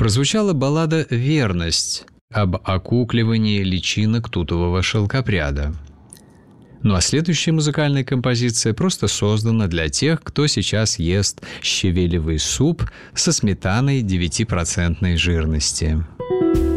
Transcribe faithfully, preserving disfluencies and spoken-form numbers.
прозвучала баллада «Верность» об окукливании личинок тутового шелкопряда. Ну а следующая музыкальная композиция просто создана для тех, кто сейчас ест щавелевый суп со сметаной девятипроцентной жирности.